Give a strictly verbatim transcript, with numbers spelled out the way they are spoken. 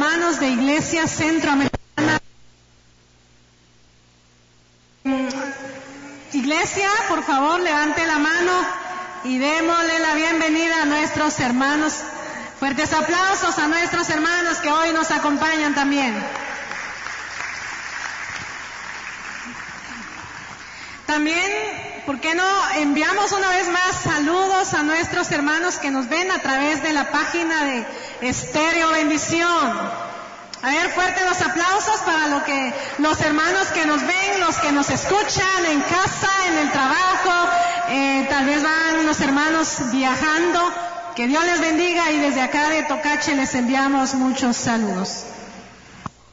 hermanos de Iglesia Centroamericana. Iglesia, por favor, levante la mano y démosle la bienvenida a nuestros hermanos. Fuertes aplausos a nuestros hermanos que hoy nos acompañan también. También, ¿por qué no enviamos una vez más saludos a nuestros hermanos que nos ven a través de la página de Estéreo Bendición? A ver, fuertes los aplausos para lo que, los hermanos que nos ven, los que nos escuchan en casa, en el trabajo, eh, tal vez van los hermanos viajando. Que Dios les bendiga y desde acá de Tocache les enviamos muchos saludos.